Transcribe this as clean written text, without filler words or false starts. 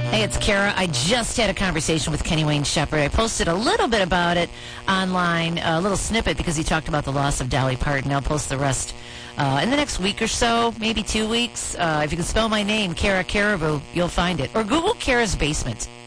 Hey, it's Kara. I just had a conversation with Kenny Wayne Shepherd. I posted a little bit about it online, a little snippet, because he talked about the loss of Dolly Parton. I'll post the rest in the next week or so, maybe 2 weeks. If you can spell my name, Kara Caribou, you'll find it. Or Google Kara's Basement.